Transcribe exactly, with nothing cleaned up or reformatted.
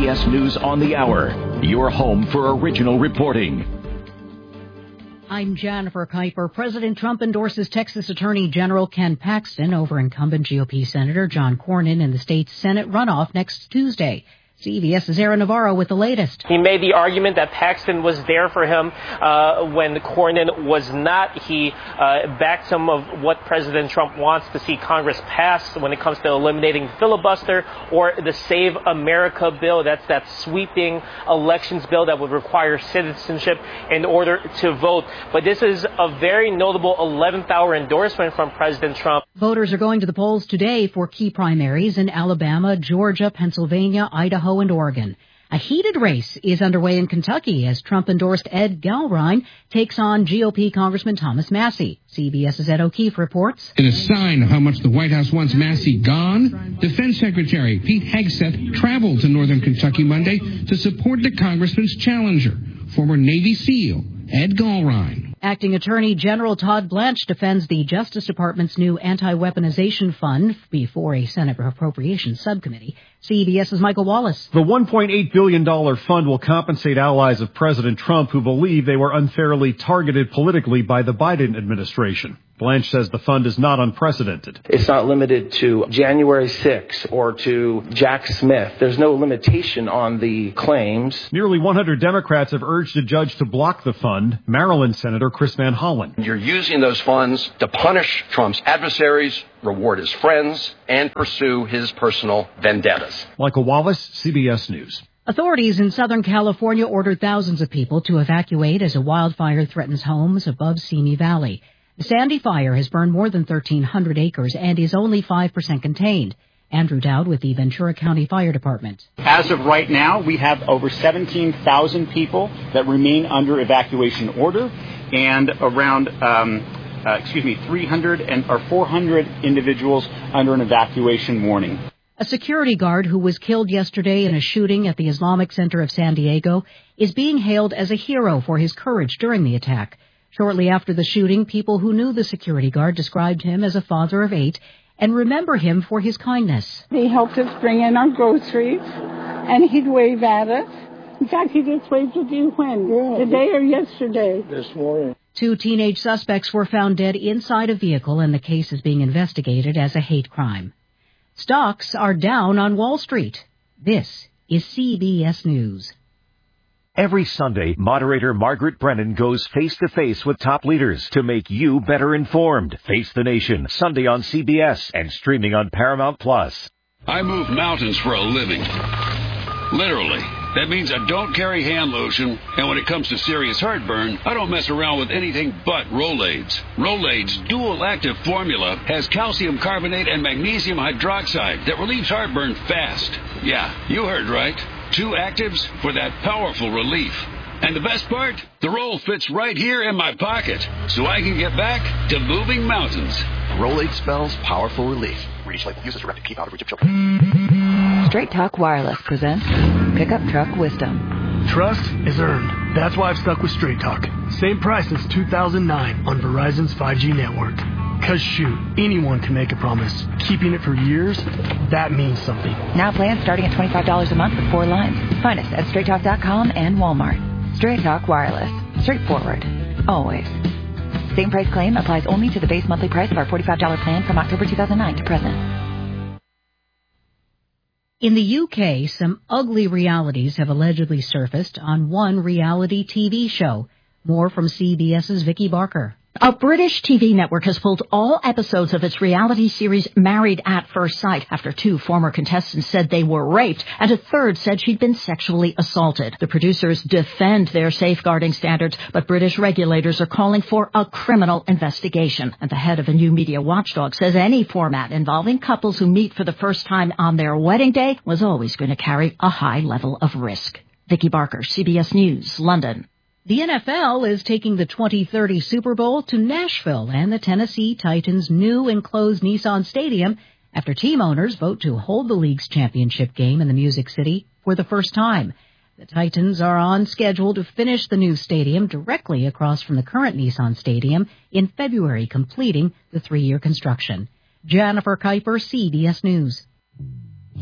B S News on the Hour, your home for original reporting. I'm Jennifer Kuiper. President Trump endorses Texas Attorney General Ken Paxton over incumbent G O P Senator John Cornyn in the state's Senate runoff next Tuesday. CBS's Aaron Navarro with the latest. He made the argument that Paxton was there for him uh, when Cornyn was not. He uh, backed some of what President Trump wants to see Congress pass when it comes to eliminating filibuster or the Save America bill. That's that sweeping elections bill that would require citizenship in order to vote. But this is a very notable eleventh hour endorsement from President Trump. Voters are going to the polls today for key primaries in Alabama, Georgia, Pennsylvania, Idaho, and Oregon. A heated race is underway in Kentucky as Trump-endorsed Ed Gallrein takes on G O P Congressman Thomas Massie. CBS's Ed O'Keefe reports. In a sign of how much the White House wants Massie gone, Defense Secretary Pete Hegseth traveled to northern Kentucky Monday to support the congressman's challenger, former Navy SEAL Ed Gallrein. Acting Attorney General Todd Blanche defends the Justice Department's new anti-weaponization fund before a Senate Appropriations Subcommittee. CBS's Michael Wallace. The one point eight billion dollars fund will compensate allies of President Trump who believe they were unfairly targeted politically by the Biden administration. Blanche says the fund is not unprecedented. It's not limited to January sixth or to Jack Smith. There's no limitation on the claims. Nearly one hundred Democrats have urged a judge to block the fund. Maryland Senator Chris Van Hollen. You're using those funds to punish Trump's adversaries, reward his friends, and pursue his personal vendettas. Michael Wallace, C B S News. Authorities in Southern California ordered thousands of people to evacuate as a wildfire threatens homes above Simi Valley. The Sandy Fire has burned more than thirteen hundred acres and is only five percent contained. Andrew Dowd with the Ventura County Fire Department. As of right now, we have over seventeen thousand people that remain under evacuation order and around, um, uh, excuse me, three hundred and, or four hundred individuals under an evacuation warning. A security guard who was killed yesterday in a shooting at the Islamic Center of San Diego is being hailed as a hero for his courage during the attack. Shortly after the shooting, people who knew the security guard described him as a father of eight and remember him for his kindness. He helped us bring in our groceries, and he'd wave at us. In fact, he just waved at you when? Yeah, today or yesterday? This morning. Two teenage suspects were found dead inside a vehicle, and the case is being investigated as a hate crime. Stocks are down on Wall Street. This is C B S News. Every Sunday, moderator Margaret Brennan goes face-to-face with top leaders to make you better informed. Face the Nation, Sunday on C B S and streaming on Paramount Plus. I move mountains for a living. Literally. That means I don't carry hand lotion, and when it comes to serious heartburn, I don't mess around with anything but Rolaids. Rolaids' dual-active formula has calcium carbonate and magnesium hydroxide that relieves heartburn fast. Yeah, you heard right. Two actives for that powerful relief. And the best part? The roll fits right here in my pocket, so I can get back to moving mountains. Rolade spells powerful relief. Read each label. Use as directed. Keep out of reach of children. Straight Talk Wireless presents Pickup Truck Wisdom. Trust is earned. That's why I've stuck with Straight Talk. Same price since two thousand nine on Verizon's five G network. Cause shoot, anyone can make a promise. Keeping it for years, that means something. Now plans starting at twenty-five dollars a month with four lines. Find us at straight talk dot com and Walmart. Straight Talk Wireless. Straightforward. Always. Same price claim applies only to the base monthly price of our forty-five dollars plan from October two thousand nine to present. In the U K, some ugly realities have allegedly surfaced on one reality T V show. More from CBS's Vicky Barker. A British T V network has pulled all episodes of its reality series Married at First Sight after two former contestants said they were raped and a third said she'd been sexually assaulted. The producers defend their safeguarding standards, but British regulators are calling for a criminal investigation. And the head of a new media watchdog says any format involving couples who meet for the first time on their wedding day was always going to carry a high level of risk. Vicky Barker, C B S News, London. The N F L is taking the twenty thirty Super Bowl to Nashville and the Tennessee Titans' new enclosed Nissan Stadium after team owners vote to hold the league's championship game in the Music City for the first time. The Titans are on schedule to finish the new stadium directly across from the current Nissan Stadium in February, completing the three-year construction. Jennifer Kuiper, C B S News.